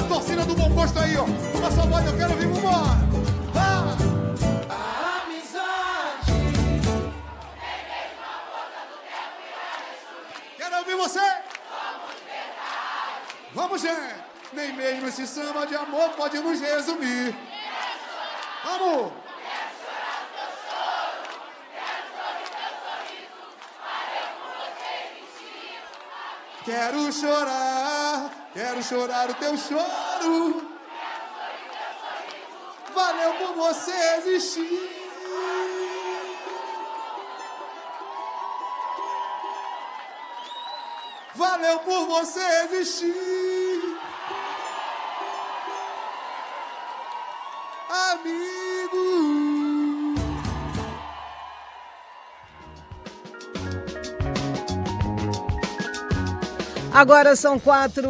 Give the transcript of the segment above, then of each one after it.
torcida do bom gosto aí, ó. Uma só voz, eu quero ouvir, vambora. A amizade nem mesmo a força do tempo irá destruir. Quero ouvir você. Somos verdade. Vamos, gente. Nem mesmo esse samba de amor pode nos resumir. Vamos. Quero chorar o teu choro. Valeu por você existir. Valeu por você existir. Amigo. Agora são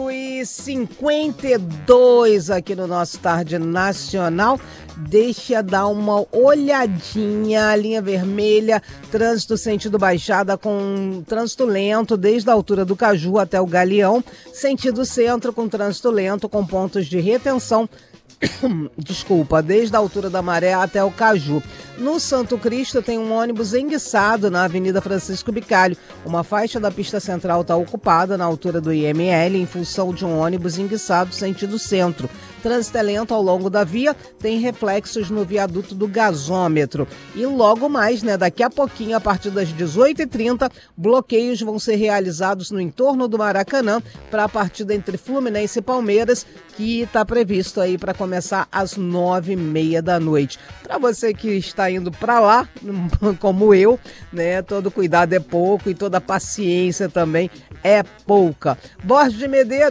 4h52 aqui no nosso Tarde Nacional. Deixa eu dar uma olhadinha, a linha vermelha, trânsito sentido Baixada com trânsito lento desde a altura do Caju até o Galeão, sentido centro com trânsito lento com pontos de retenção, desculpa, desde a altura da Maré até o Caju. No Santo Cristo tem um ônibus enguiçado na Avenida Francisco Bicalho. Uma faixa da pista central está ocupada na altura do IML em função de um ônibus enguiçado sentido centro. Trânsito é lento ao longo da via, tem reflexos no viaduto do gasômetro. E logo mais, daqui a pouquinho, a partir das 18h30, bloqueios vão ser realizados no entorno do Maracanã para a partida entre Fluminense e Palmeiras, que está previsto aí para começar às 9h30 da noite. Para você que está indo para lá, como eu, todo cuidado é pouco e toda paciência também é pouca. Borja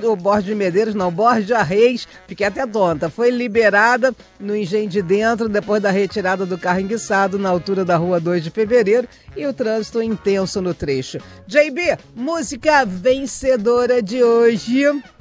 Reis, fiquei até tonta, foi liberada no Engenho de Dentro depois da retirada do carro enguiçado na altura da rua 2 de Fevereiro e o trânsito intenso no trecho. JB, música vencedora de hoje.